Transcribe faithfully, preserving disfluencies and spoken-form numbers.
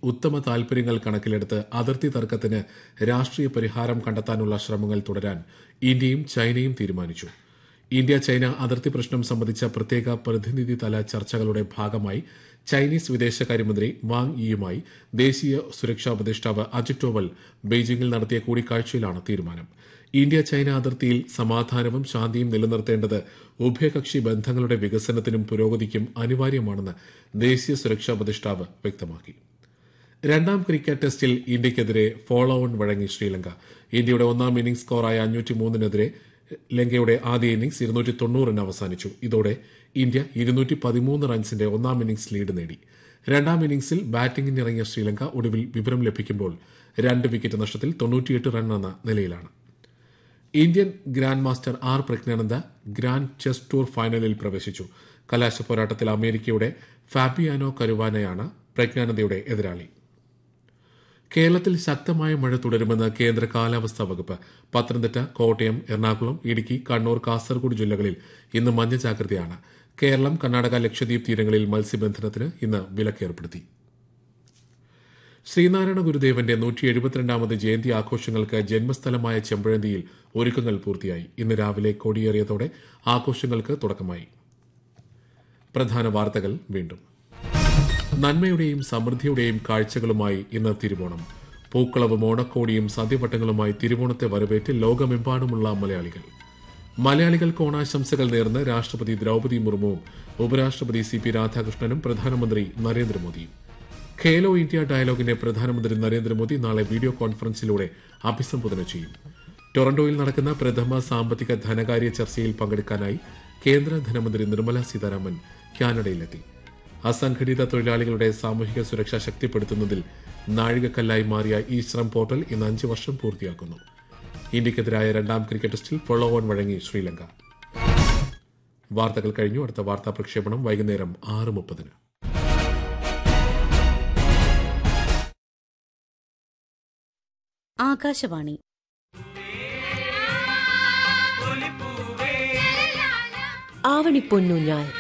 ഉത്തമ താൽപര്യങ്ങൾ കണക്കിലെടുത്ത് അതിർത്തി തർക്കത്തിന് രാഷ്ട്രീയ പരിഹാരം കണ്ടെത്താനുള്ള ശ്രമങ്ങൾ തുടരാൻ ഇന്ത്യയും ചൈനയും തീരുമാനിച്ചു. ഇന്ത്യ ചൈന അതിർത്തി പ്രശ്നം സംബന്ധിച്ച പ്രത്യേക പ്രതിനിധിതല ചർച്ചകളുടെ ഭാഗമായി ചൈനീസ് വിദേശകാര്യമന്ത്രി വാങ് യിയുമായി ദേശീയ സുരക്ഷാ ഉപദേഷ്ടാവ് അജിത് ഡോവൽ ബെയ്ജിംഗിൽ നടത്തിയ കൂടിക്കാഴ്ചയിലാണ് തീരുമാനം. ഇന്ത്യ ചൈന അതിർത്തിയിൽ സമാധാനവും ശാന്തിയും നിലനിർത്തേണ്ടത് ഉഭയകക്ഷി ബന്ധങ്ങളുടെ വികസനത്തിനും പുരോഗതിക്കും അനിവാര്യമാണെന്ന് ദേശീയ സുരക്ഷാ ഉപദേഷ്ടാവ് വ്യക്തമാക്കി. രണ്ടാം ക്രിക്കറ്റ് ടെസ്റ്റിൽ ഇന്ത്യയ്ക്കെതിരെ ഫോളോ ഓൺ വഴങ്ങി ശ്രീലങ്ക. ഇന്ത്യയുടെ ഒന്നാം ഇന്നിംഗ്സ് സ്കോറായ അഞ്ഞൂറ്റി മൂന്നിനെതിരെ ലങ്കയുടെ ആദ്യ ഇന്നിംഗ്സ് ഇരുന്നൂറ്റി തൊണ്ണൂറിന് അവസാനിച്ചു. ഇതോടെ ഇന്ത്യ ഇരുന്നൂറ്റി പതിമൂന്ന് റൺസിന്റെ ഒന്നാം ഇന്നിംഗ്സ് ലീഡ് നേടി. രണ്ടാം ഇന്നിംഗ്സിൽ ബാറ്റിംഗിനിറങ്ങിയ ശ്രീലങ്ക ഒടുവിൽ വിവരം ലഭിക്കുമ്പോൾ രണ്ട് വിക്കറ്റ് നഷ്ടത്തിൽ തൊണ്ണൂറ്റിയെട്ട് റൺ എന്ന നിലയിലാണ്. Indian grand master R Praggnanandhaa grand chess tour ഫൈനലിൽ പ്രവേശിച്ചു. കലാശ പോരാട്ടത്തിൽ അമേരിക്കയുടെ ഫാബിയാനോ കരുവാനയാണ് പ്രജ്ഞാനന്ദയുടെ എതിരാളി. കേരളത്തിൽ ശക്തമായ മഴ തുടരുമെന്ന് കേന്ദ്ര കാലാവസ്ഥാ വകുപ്പ്. പത്തനംതിട്ട, കോട്ടയം, എറണാകുളം, ഇടുക്കി, കണ്ണൂർ, കാസർഗോഡ് ജില്ലകളിൽ ഇന്ന് മഞ്ഞ ജാഗ്രതയാണ്. കേരളം, കർണാടക, ലക്ഷദ്വീപ് തീരങ്ങളിൽ മത്സ്യബന്ധനത്തിന് ഇന്ന് വിലക്കേർപ്പെടുത്തി. ശ്രീനാരായണ ഗുരുദേവന്റെ നൂറ്റി എഴുപത്തിരണ്ടാമത് ജയന്തി ആഘോഷങ്ങൾക്ക് ജന്മസ്ഥലമായ ചെമ്പഴന്തിയിൽ ഒരുക്കങ്ങൾ പൂർത്തിയായി. ഇന്ന് രാവിലെ കൊടിയേറിയതോടെ ആഘോഷങ്ങൾക്ക് തുടക്കമായി. പ്രധാന വാർത്തകൾ വീണ്ടും. നന്മയുടെയും സമൃദ്ധിയുടെയും കാഴ്ചകളുമായി ഇന്ന് തിരുവോണം. പൂക്കളവും ഓണക്കോടിയും സദ്യവട്ടങ്ങളുമായി തിരുവോണത്തെ വരവേറ്റ് ലോകമെമ്പാടുമുള്ള മലയാളികൾ. മലയാളികൾക്ക് ഓണാശംസകൾ നേർന്ന് രാഷ്ട്രപതി ദ്രൌപദി മുർമുവും ഉപരാഷ്ട്രപതി സി പി രാധാകൃഷ്ണനും പ്രധാനമന്ത്രി നരേന്ദ്രമോദിയും. ഖേലോ ഇന്ത്യ ഡയലോഗിനെ പ്രധാനമന്ത്രി നരേന്ദ്രമോദി നാളെ വീഡിയോ കോൺഫറൻസിലൂടെ അഭിസംബോധന ചെയ്യും. ടൊറന്റോയിൽ നടക്കുന്ന പ്രഥമ സാമ്പത്തിക ധനകാര്യ ചർച്ചയിൽ പങ്കെടുക്കാനായി കേന്ദ്ര ധനമന്ത്രി നിർമ്മല സീതാരാമൻ കാനഡയിലെത്തി. അസംഘടിത തൊഴിലാളികളുടെ സാമൂഹിക സുരക്ഷ ശക്തിപ്പെടുത്തുന്നതിൽ നാഴികക്കല്ലായി മാറിയ ഈ ശ്രം പോർട്ടൽ ഇന്ന് അഞ്ച് വർഷം പൂർത്തിയാക്കുന്നു. ഇന്ത്യക്കെതിരായ രണ്ടാം ക്രിക്കറ്റ് ടെസ്റ്റിൽ ഫോളോ ഓൺ വഴങ്ങി ശ്രീലങ്ക. വാർത്തകൾ കഴിഞ്ഞു. അടുത്ത വാർത്താ പ്രക്ഷേപണം വൈകുന്നേരം ആറ് മുപ്പതിന്. ആകാശവാണി ആവണിപ്പൊന്നൂഞ്ഞാൽ